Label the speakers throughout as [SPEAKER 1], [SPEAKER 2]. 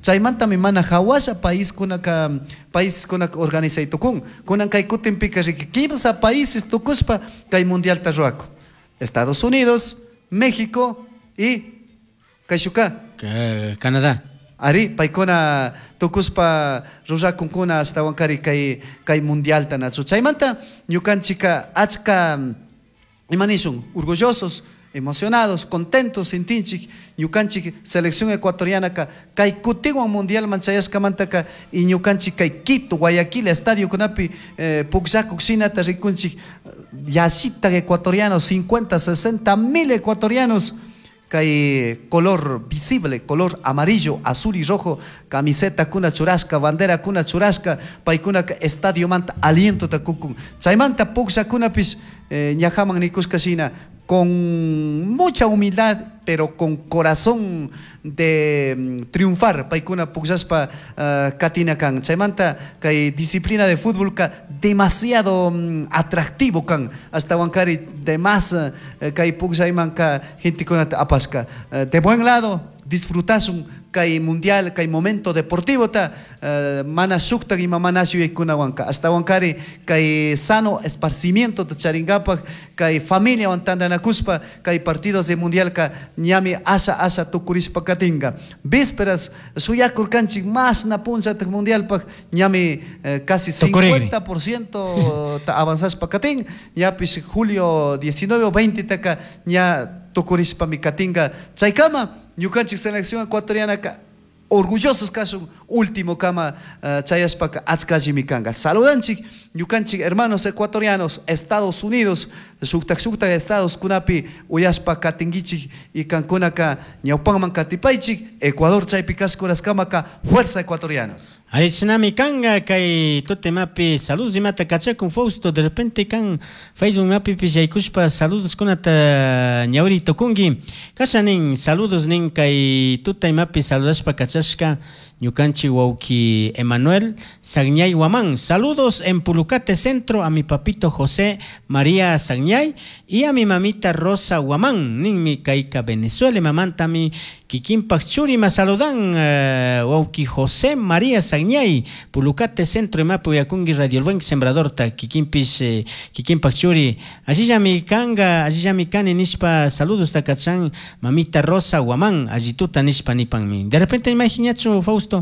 [SPEAKER 1] chaymanta mi mana hawasha país kunaka organizay tukun kunan kay kutinpika riki kimsa países tukuspa kay mundial tarruaku Estados Unidos, México y Kaishuka
[SPEAKER 2] Canadá.
[SPEAKER 1] Ari paikuna tukuspa rurakun hasta wankari kay mundial tanachu chaymanta ñukanchika achka imanishun orgullosos, emocionados, contentos, sintinchik, ñukanchik selección ecuatoriana kay kutiwan mundial manchayaskamantaka y ñukanchik kay Quito, Guayaquil, estadio kunapi puksakuk shinata rikunchik yashita ecuatorianos, 50, 60 mil ecuatorianos kay color visible, color amarillo, azul y rojo, camiseta kuna churasca, bandera kuna churasca, paikuna estadio manta aliento takukun. Chaymanta puksa kunapis ñajaman nikuskashina con mucha humildad, pero con corazón de triunfar. Paikuna puksaspa katina kan. Chaymanta kay disciplina de fútbol ka demasiado atractivo kan. Hasta wankari de más kay puksayman ka gente kunata apaska. De buen lado, disfrutasun kay mundial, kay momento deportivo ta mana shukta y mamanashu y kunawanka. Hasta wankari kay sano esparcimiento ta charingapa, kay familia wantanda nakuspa, kay partidos de mundial ka ñami asa tukurispa katinga. Vísperas suyakurkanchik más na puncha ta mundial pa ñami casi 50% ta avanzaspa katin. Ya pues julio 19 o 20 taka ña tukurispa mi katinga. Chaykama ñukanchik selección ecuatoriana orgullosos caso último kama chayaspaka achkaji mikanga. Saludanchik ñukanchik hermanos ecuatorianos, Estados Unidos, suktak Estados kunapi uyaspa katingichik y kankunaka ñaupanman katipaychik, Ecuador chaypi kaskuraskamaka fuerza ecuatorianos.
[SPEAKER 2] Alichnami kanga kay tote mapi saludos mata cacha con Fausto de repente kan Facebook mapi pishaykushpa saludos kunata ñawri tokungi kashanin saludos nin kay tote mapi saludashpa kachashka ñukanchi wauki Emanuel Sagñay Huamán. Saludos en Pulucate Centro a mi papito José María Sagñay y a mi mamita Rosa Huamán. Ninmi Caica Venezuela, mamanta mi Kikimpak Churima saludan wauki José María Sagñay Pulucate Centro y Mapu Yakungi Radio El Buen Sembrador ta Kikimpak Churi. Allí ya mi kani nispa saludos ta kachan mamita Rosa Huamán. Allí tuta nispa nipan mi. De repente imaginacho Fausto.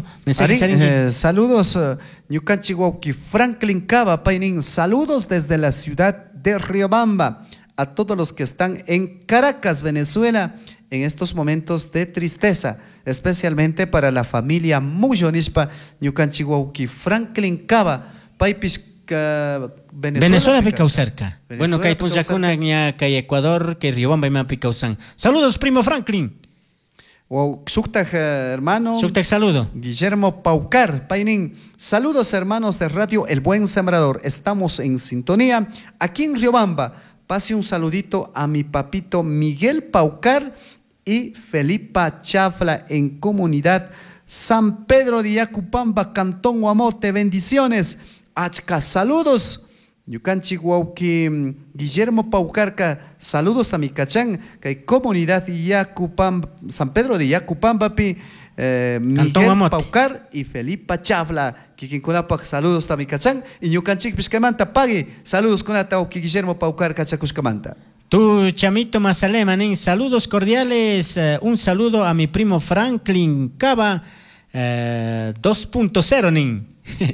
[SPEAKER 1] Saludos, ñukanchik wauki Franklin Cava Painin. Saludos desde la ciudad de Riobamba a todos los que están en Caracas, Venezuela, en estos momentos de tristeza, especialmente para la familia Muyonispa. Ñukanchik wauki Franklin Cava Paipis
[SPEAKER 2] Venezuela pica cerca. Bueno, kay punchakuna ña kay Ecuador, que Riobamba y Mapicausan. Saludos, primo Franklin.
[SPEAKER 1] Wow, hermano.
[SPEAKER 2] Saludo.
[SPEAKER 1] Guillermo Paucar, Painin. Saludos, hermanos de Radio El Buen Sembrador. Estamos en sintonía aquí en Riobamba. Pase un saludito a mi papito Miguel Paucar y Felipa Chafla en comunidad San Pedro de Yacupamba, Cantón Guamote. Bendiciones. Achka, saludos. Ñukanchik wauki Guillermo Paucarca, saludos a mi cachán, que hay comunidad Yacupamba, San Pedro de Yacupamba, Miguel Paucar y Felipa Chafla, Kikinkunapak, saludos a mi cachán, y Ñukanchik Piscamanta Pague, saludos con Atauki Guillermo Paucar, Cachacuscamanta.
[SPEAKER 2] Tu chamito Mazalemanin, saludos cordiales, un saludo a mi primo Franklin Cava 2.0 nin.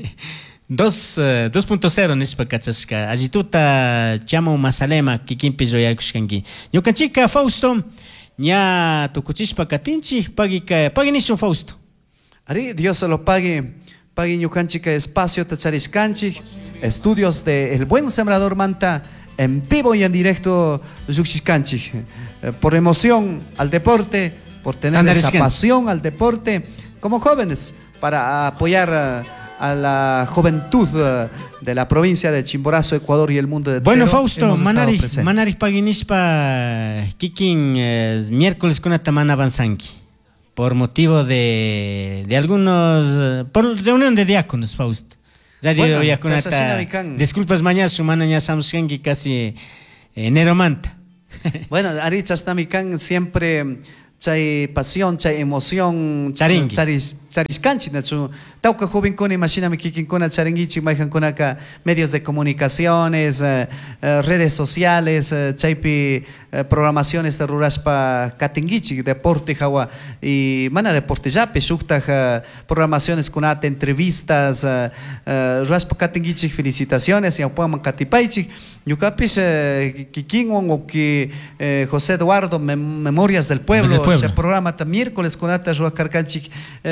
[SPEAKER 2] 2.0 nispa kachashka allituta chamo Mazalema kikimpi yoyakushkanki ñukanchika Fausto ña tukuchishpa katinchik pagi nishun Fausto.
[SPEAKER 1] Ari Dios se lo pague ñukanchika espacio tacharishkanchik estudios de El Buen Sembrador Manta en vivo y en directo yuxishkanchik por emoción al deporte, por tener esa pasión al deporte como jóvenes para apoyar a la juventud de la provincia de Chimborazo, Ecuador y el mundo de
[SPEAKER 2] Bueno, Fausto, manari paginispa kikin miércoles con atamana avanzanki por motivo de algunos por reunión de diáconos, Fausto. Radio disculpas mañana sumana ya samskengi casi enero manta.
[SPEAKER 1] Bueno, Arichas Namikan siempre chay pasión, chay emoción,
[SPEAKER 2] Charingui.
[SPEAKER 1] chariscanchi, nachu. Tauca joven con imagina mi kikin con charingichi, maijan con acá medios de comunicaciones, redes sociales, chaypi programaciones de ruraspa katingichi, deporte jawa y mana deporte yape, shukta programaciones con ate, entrevistas, raspa katingichi, felicitaciones, y apuaman katipaichi, yukapis kikin o que José Eduardo, Memorias del Pueblo. Se programa hasta miércoles con ata Carcanchic,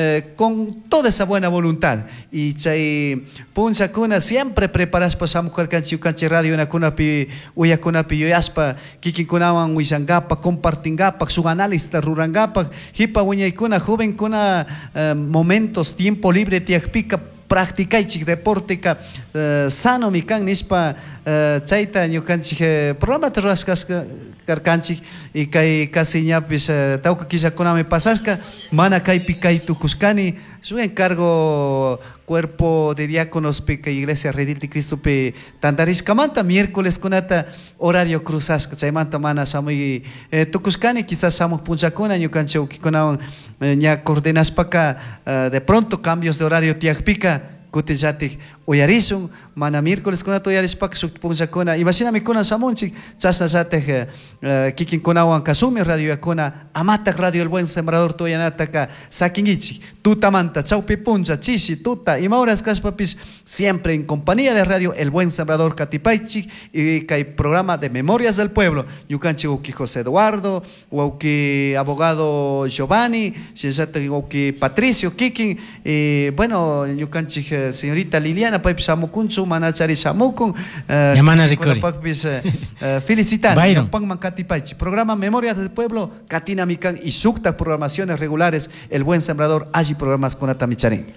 [SPEAKER 1] con toda esa buena voluntad. Y chay puncha cuna siempre preparas para Samu Carcanchic, canchi radio una cuna pi uya cuna pi yoyaspa, kikin kunawan wisangapa, compartingapa, su análisis rurangapa, hipa uña y cuna joven cuna momentos, tiempo libre, tiakpika. Practicaichik deportica sano mi kan nispa chaita ñukanchik programa te raskas karkanchik y kay casi ñapis tauka kisha kunami pasasca mana kaypi kay tukuskani su encargo cuerpo de diáconos pica iglesia redil de Cristo pe tandariskamanta miércoles kunata horario cruzasca chaymanta mana samuy tukuskani quizás samu punchakuna ñukanchik ukikunawan ña coordenas paka de pronto cambios de horario tiakpika kutijati uyarisun mana miércoles kuna toyarispak sukpunsa kuna imagina mi kuna samunchik chasna jate kikin kunawan kasumi radio yakuna amatak radio el buen sembrador toyanataka sakingichi tutamanta chaupi puncha chishi tuta y mauras kaspapis siempre en compañía de radio el buen sembrador katipaichi y kai programa de Memorias del Pueblo yukanchi uki José Eduardo uki abogado Giovanni siensate uki Patricio kikin y bueno yukanchi señorita Liliana paip samukunchu manachari samukun
[SPEAKER 2] Yamana Ricori
[SPEAKER 1] felicitando programa Memorias del Pueblo Katina Mikan y Sukta programaciones regulares el buen sembrador allí programas con Atamicharín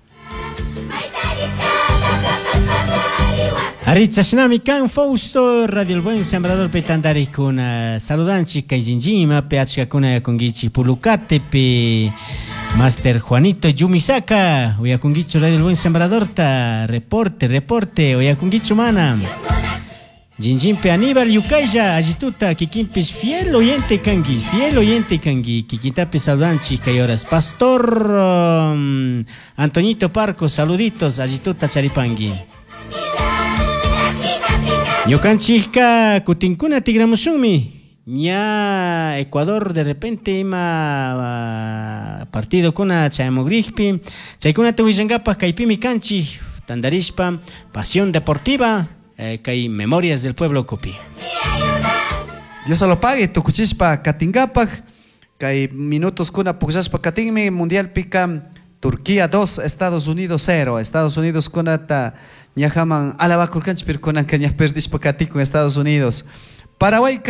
[SPEAKER 2] Aritzashnami kan Fausto Radio El Buen Sembrador petandari con saludanchi kayinjima pe achka kuna kongichi pulukate pe Master Juanito Yumisaka, Oyakungichu Radio El Buen Sembrador, ta reporte, Oyakungichu mana. Jinjimpe Aníbal Yukaya, Agituta, Kikimpis, fiel oyente kangi, Kikitape Saudanchi, Kayoras, Pastor Antonito Parco, saluditos, Agituta Charipangi. Yokanchika, Kutinkuna Tigramusumi. Ya Ecuador de repente ima partido kuna chaymogrigpi chaykuna tuwishangapa kaypimi kanchi tandarishpa pasión deportiva kay Memorias del Pueblo kopi
[SPEAKER 1] Dios se lo pague tukuchispa katingapak kay minutos kuna puksaspa katinmi mundial pika Turquía 2 Estados Unidos 0 Estados Unidos kuna ta ñajaman alabakurkanchi pero kuna kanya perdispa katik con Estados Unidos Paraguay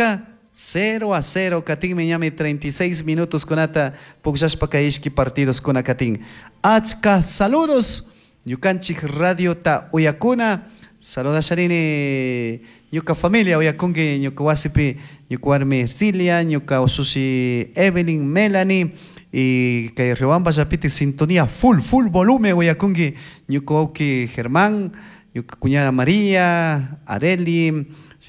[SPEAKER 1] 0-0, Katin Miñami 36 minutos con ata Puxaspa Kaishki partidos con Akatin. Achka, saludos. Yukanchik Radio ta Uyakuna. Saludos Sharini. Yuka familia Uyakungi, Yuka Wasipi, Yuka Warmi Ercilia, Yuka Osushi Evelyn, Melanie. Y que Riobamba Yapiti sintonía full volumen Uyakungi, Yuka Oki Germán, Yuka Cuñada María, Areli.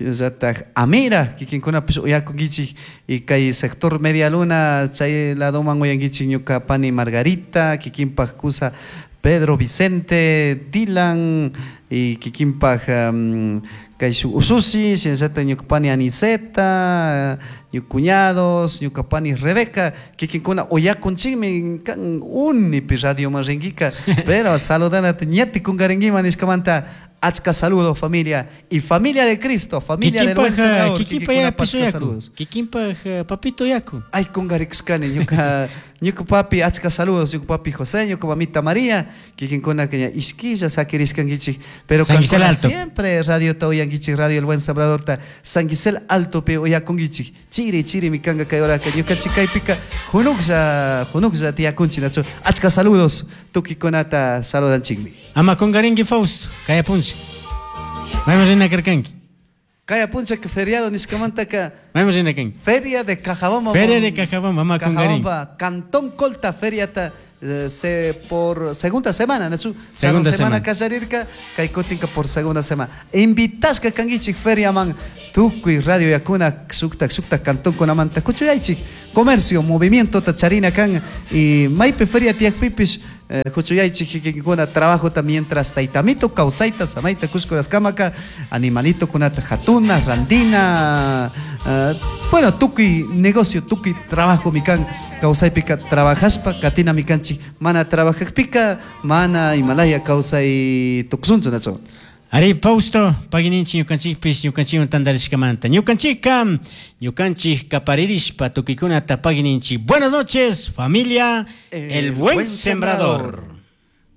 [SPEAKER 1] Amira, que quien con Oyakungichi y que sector Media Luna, chay la doman Oyangichi, Ñuka Pani Margarita, Kikimpaj Kusa, Pedro Vicente, Dylan y Kikimpaj Kaishu Ususi, Siensata Ñukapani Aniseta, Ñucuñados, Ñukapani Rebeca, que quien con Oyakunchimi, unipi radio Marengica, pero saludánate, Ñati con Garenguima, Niscamanta. Achka saludos familia y familia de Cristo, familia del buen sembrador.
[SPEAKER 2] Kikimpa ya piso yaku. Kikimpa papito yaku.
[SPEAKER 1] Ay con garixkani ñuka papi achka saludos ñuka papi José ñuka mamita María kikinkuna kanya isquilla sakiriskangichik pero siempre radio ta oyangichik radio el buen sembrador ta San Gisel Alto pe oyakungichik chiri mi kanga kayora ka ñuka chikaypika hunukja tiyakunchi nacho achka saludos tukikunata saludanchikmi
[SPEAKER 2] ama con garengi Fausto kaya punchi vamos en Akarkanki
[SPEAKER 1] Kaya puncha que feriado niskamanta ka
[SPEAKER 2] vamos en Akarkanki
[SPEAKER 1] Feria de Cajabamba
[SPEAKER 2] ama con garengi
[SPEAKER 1] Cantón Colta feria ta por segunda semana, nachu.
[SPEAKER 2] Segunda
[SPEAKER 1] semana
[SPEAKER 2] semana.
[SPEAKER 1] kallarirka, kay kutinka por segunda semana. Invitashka kangichik feriaman, tukuy radio yakuna, sukta cantón kunamanta, kuchuyaychik, comercio, movimiento tacharina kan, y maipe feria tiak pipis, kuchuyaychik kuna trabajo mientras taitamito, causaita, samaita, kuskuras kamaka, animalito kunata hatuna, randina, bueno, tukuy negocio, tukuy trabajo mikan, causay pika trabajaspa, katina mikanchi, mana trabajak mana Himalaya causay tuksuncho nacho.
[SPEAKER 2] Ari Fausto, pagininchi ñukanchikpis ñukanchikman tandarishkamanta. Ñukanchik kaparirishpa tukikunata pagininchi. Buenas noches, familia, el buen sembrador.